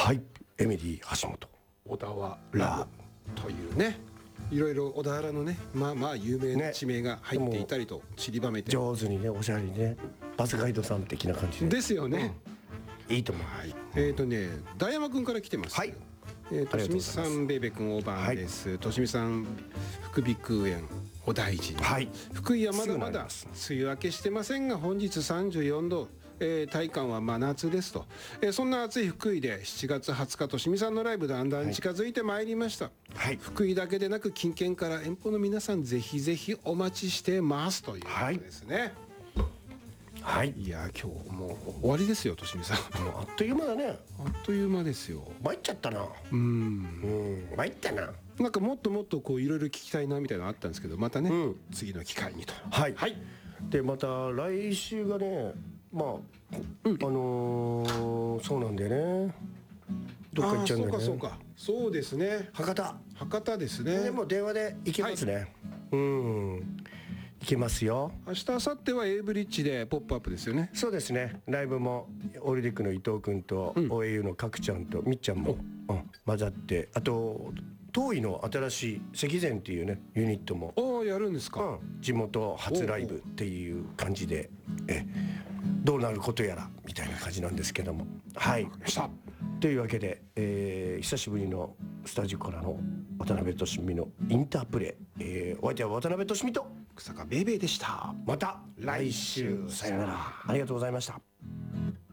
はい、エミリー橋本小田原ラブというね、いろいろ小田原のね、まあ有名な地名が入っていたりと散りばめて、 上手にね、おしゃれにね、バスガイドさん的な感じですよね、 いいと思う。 はい、大山君から来てます。 はい、 としみさん、ベイベ君、大番です。としみさん、福美空園お大事に。 はい、 福井はまだまだ梅雨明けしてませんが、本日34度、体感は真夏ですと、そんな暑い福井で7月20日としみさんのライブだんだん近づいてまいりました。はい、福井だけでなく近県から遠方の皆さん、ぜひぜひお待ちしてますということですね。はい、いや今日もう終わりですよ、としみさん。 もうあっという間だね。 あっという間ですよ。 参っちゃったな。参ったな。 なんかもっともっとこういろいろ聞きたいなみたいなのあったんですけど、またね、次の機会にと。 はい、はい、でまた来週がね、まあそうなんだよね。どっか行っちゃうんだよね。 そうかそうですね。博多ですね。 でも電話で行けますね。行けますよ。 明日明後日は A ブリッジでポップアップですよね。 そうですね。ライブもオリディックの伊藤君と OAU の角ちゃんとみっちゃんも混ざって、あと東医の新しい石前っていうねユニットもやるんですか。 地元初ライブっていう感じでどうなることやらみたいな感じなんですけども、はい。というわけで、久しぶりのスタジオからの渡辺俊美のインタープレイ、お相手は渡辺俊美と草加ベイベーでした。 また来週さよなら。ありがとうございました。